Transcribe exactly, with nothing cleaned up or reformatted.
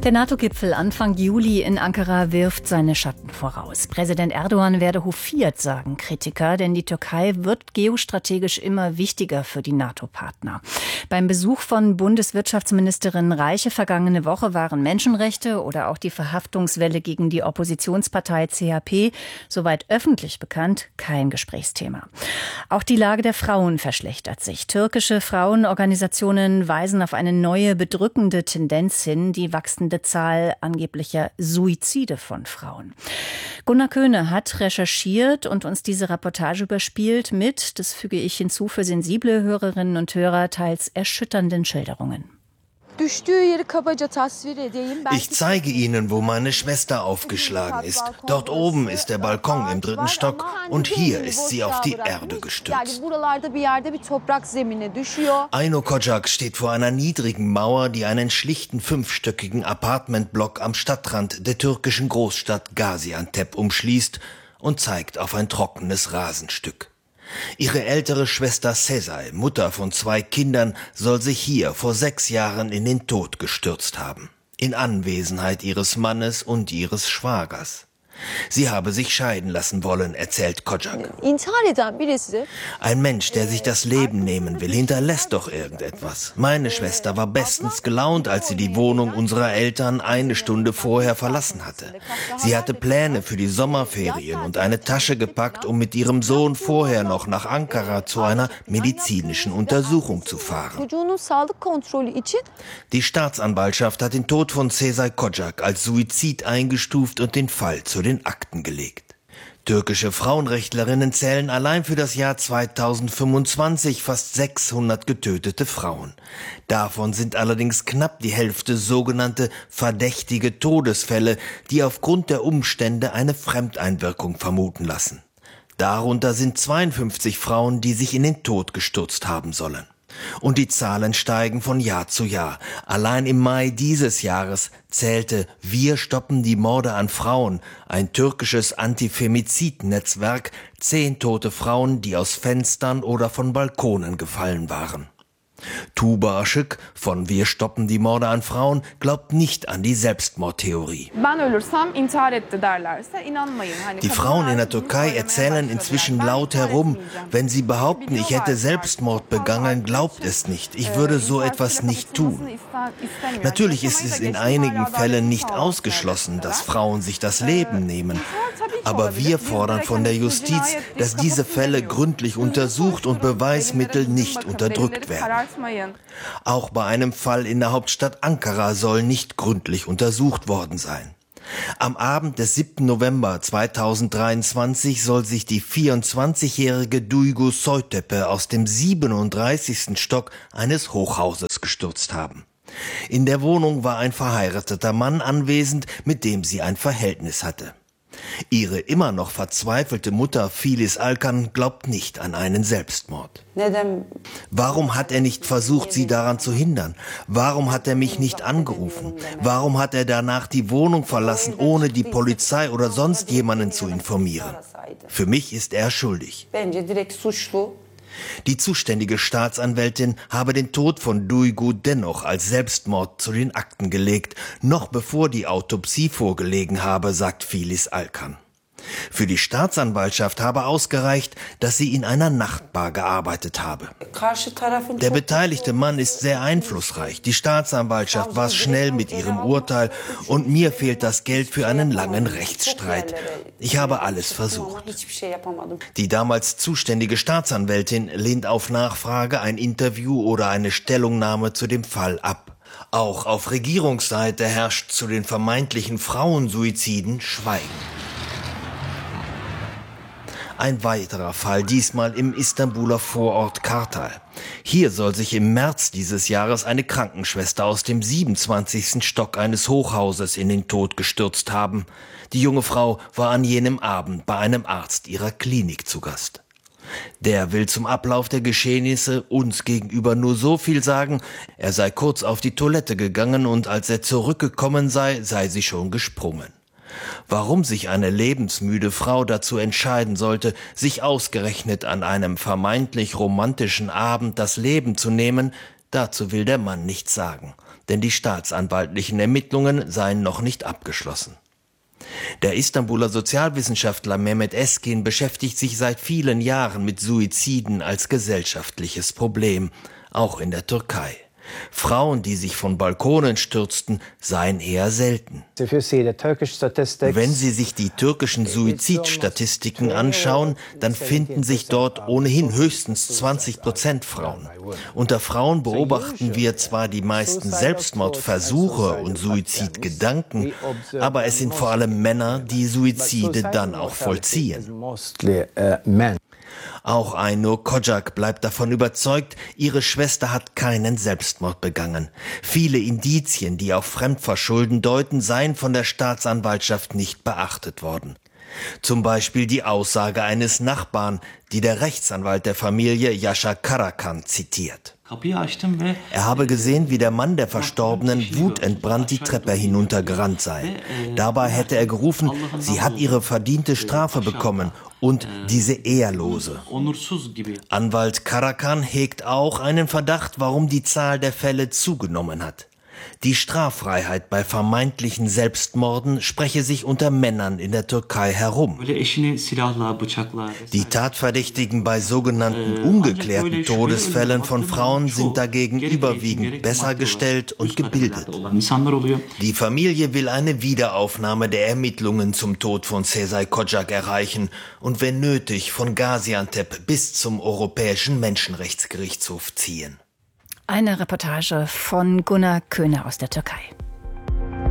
Der NATO-Gipfel Anfang Juli in Ankara wirft seine Schatten voraus. Präsident Erdogan werde hofiert, sagen Kritiker, denn die Türkei wird geostrategisch immer wichtiger für die NATO-Partner. Beim Besuch von Bundeswirtschaftsministerin Reiche vergangene Woche waren Menschenrechte oder auch die Verhaftungswelle gegen die Oppositionspartei C H P, soweit öffentlich bekannt, kein Gesprächsthema. Auch die Lage der Frauen verschlechtert sich. Türkische Frauenorganisationen weisen auf eine neue bedrückende Tendenz hin, die wachsende Zahl angeblicher Suizide von Frauen. Gunnar Köhne hat recherchiert und uns diese Reportage überspielt mit, das füge ich hinzu für sensible Hörerinnen und Hörer, teils erschütternden Schilderungen. Ich zeige Ihnen, wo meine Schwester aufgeschlagen ist. Dort oben ist der Balkon im dritten Stock und hier ist sie auf die Erde gestürzt. Ayno Kocak steht vor einer niedrigen Mauer, die einen schlichten fünfstöckigen Apartmentblock am Stadtrand der türkischen Großstadt Gaziantep umschließt und zeigt auf ein trockenes Rasenstück. Ihre ältere Schwester Sezai, Mutter von zwei Kindern, soll sich hier vor sechs Jahren in den Tod gestürzt haben. In Anwesenheit ihres Mannes und ihres Schwagers. Sie habe sich scheiden lassen wollen, erzählt Kocak. Ein Mensch, der sich das Leben nehmen will, hinterlässt doch irgendetwas. Meine Schwester war bestens gelaunt, als sie die Wohnung unserer Eltern eine Stunde vorher verlassen hatte. Sie hatte Pläne für die Sommerferien und eine Tasche gepackt, um mit ihrem Sohn vorher noch nach Ankara zu einer medizinischen Untersuchung zu fahren. Die Staatsanwaltschaft hat den Tod von Sezai Kocak als Suizid eingestuft und den Fall zu den Akten gelegt. Türkische Frauenrechtlerinnen zählen allein für das Jahr zweitausendfünfundzwanzig fast sechshundert getötete Frauen. Davon sind allerdings knapp die Hälfte sogenannte verdächtige Todesfälle, die aufgrund der Umstände eine Fremdeinwirkung vermuten lassen. Darunter sind zweiundfünfzig Frauen, die sich in den Tod gestürzt haben sollen. Und die Zahlen steigen von Jahr zu Jahr. Allein im Mai dieses Jahres zählte Wir stoppen die Morde an Frauen, ein türkisches Antifemizid-Netzwerk, zehn tote Frauen, die aus Fenstern oder von Balkonen gefallen waren. Tuba Aşık von Wir stoppen die Morde an Frauen glaubt nicht an die Selbstmordtheorie. Die Frauen in der Türkei erzählen inzwischen laut herum, wenn sie behaupten, ich hätte Selbstmord begangen, glaubt es nicht. Ich würde so etwas nicht tun. Natürlich ist es in einigen Fällen nicht ausgeschlossen, dass Frauen sich das Leben nehmen. Aber wir fordern von der Justiz, dass diese Fälle gründlich untersucht und Beweismittel nicht unterdrückt werden. Auch bei einem Fall in der Hauptstadt Ankara soll nicht gründlich untersucht worden sein. Am Abend des siebten November zweitausenddreiundzwanzig soll sich die vierundzwanzigjährige Duygu Soytepe aus dem siebenunddreißigsten Stock eines Hochhauses gestürzt haben. In der Wohnung war ein verheirateter Mann anwesend, mit dem sie ein Verhältnis hatte. Ihre immer noch verzweifelte Mutter Filiz Alkan glaubt nicht an einen Selbstmord. Warum hat er nicht versucht, sie daran zu hindern? Warum hat er mich nicht angerufen? Warum hat er danach die Wohnung verlassen, ohne die Polizei oder sonst jemanden zu informieren? Für mich ist er schuldig. Die zuständige Staatsanwältin habe den Tod von Duygu dennoch als Selbstmord zu den Akten gelegt, noch bevor die Autopsie vorgelegen habe, sagt Filiz Alkan. Für die Staatsanwaltschaft habe ausgereicht, dass sie in einer Nachtbar gearbeitet habe. Der beteiligte Mann ist sehr einflussreich. Die Staatsanwaltschaft war schnell mit ihrem Urteil und mir fehlt das Geld für einen langen Rechtsstreit. Ich habe alles versucht. Die damals zuständige Staatsanwältin lehnt auf Nachfrage ein Interview oder eine Stellungnahme zu dem Fall ab. Auch auf Regierungsseite herrscht zu den vermeintlichen Frauensuiziden Schweigen. Ein weiterer Fall, diesmal im Istanbuler Vorort Kartal. Hier soll sich im März dieses Jahres eine Krankenschwester aus dem siebenundzwanzigsten Stock eines Hochhauses in den Tod gestürzt haben. Die junge Frau war an jenem Abend bei einem Arzt ihrer Klinik zu Gast. Der will zum Ablauf der Geschehnisse uns gegenüber nur so viel sagen, er sei kurz auf die Toilette gegangen und als er zurückgekommen sei, sei sie schon gesprungen. Warum sich eine lebensmüde Frau dazu entscheiden sollte, sich ausgerechnet an einem vermeintlich romantischen Abend das Leben zu nehmen, dazu will der Mann nichts sagen. denn die staatsanwaltlichen Ermittlungen seien noch nicht abgeschlossen. Der Istanbuler Sozialwissenschaftler Mehmet Eskin beschäftigt sich seit vielen Jahren mit Suiziden als gesellschaftliches Problem, auch in der Türkei. Frauen, die sich von Balkonen stürzten, seien eher selten. Wenn Sie sich die türkischen Suizidstatistiken anschauen, dann finden sich dort ohnehin höchstens zwanzig Prozent Frauen. Unter Frauen beobachten wir zwar die meisten Selbstmordversuche und Suizidgedanken, aber es sind vor allem Männer, die Suizide dann auch vollziehen. Auch Aynur Kocak bleibt davon überzeugt, ihre Schwester hat keinen Selbstmord begangen. Viele Indizien, die auf Fremdverschulden deuten, seien von der Staatsanwaltschaft nicht beachtet worden. Zum Beispiel die Aussage eines Nachbarn, die der Rechtsanwalt der Familie Yaşar Karakan zitiert. Er habe gesehen, wie der Mann der Verstorbenen wutentbrannt die Treppe hinuntergerannt sei. Dabei hätte er gerufen, sie hat ihre verdiente Strafe bekommen und diese Ehrlose. Anwalt Karakan hegt auch einen Verdacht, warum die Zahl der Fälle zugenommen hat. Die Straffreiheit bei vermeintlichen Selbstmorden spreche sich unter Männern in der Türkei herum. Die Tatverdächtigen bei sogenannten ungeklärten Todesfällen von Frauen sind dagegen überwiegend besser gestellt und gebildet. Die Familie will eine Wiederaufnahme der Ermittlungen zum Tod von Sezai Kocak erreichen und wenn nötig von Gaziantep bis zum Europäischen Menschenrechtsgerichtshof ziehen. Eine Reportage von Gunnar Köhne aus der Türkei.